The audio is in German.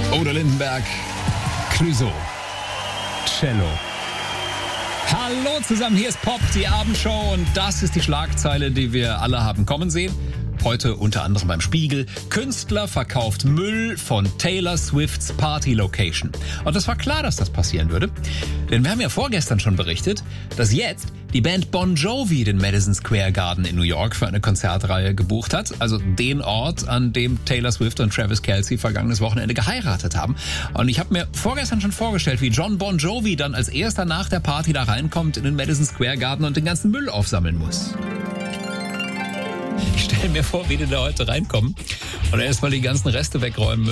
Odo Lindenberg, Clouseau, Cello. Hallo zusammen, hier ist Pop, die Abendshow, und das ist die Schlagzeile, die wir alle haben kommen sehen. Heute unter anderem beim Spiegel. Künstler verkauft Müll von Taylor Swifts Party Location. Und das war klar, dass das passieren würde. Denn wir haben ja vorgestern schon berichtet, dass jetzt die Band Bon Jovi den Madison Square Garden in New York für eine Konzertreihe gebucht hat. Also den Ort, an dem Taylor Swift und Travis Kelce vergangenes Wochenende geheiratet haben. Und ich habe mir vorgestern schon vorgestellt, wie John Bon Jovi dann als erster nach der Party da reinkommt in den Madison Square Garden und den ganzen Müll aufsammeln muss. Ich stelle mir vor, wie die da heute reinkommen und erstmal die ganzen Reste wegräumen müssen.